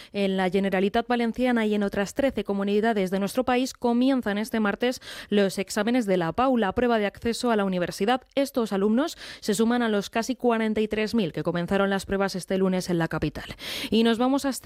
En la Generalitat Valenciana y en otras 13 comunidades de nuestro país comienzan este martes los exámenes de la PAU, la prueba de acceso a la universidad. Estos alumnos se suman a los casi 43.000 que comenzaron las pruebas este lunes en la capital. Y nos vamos hasta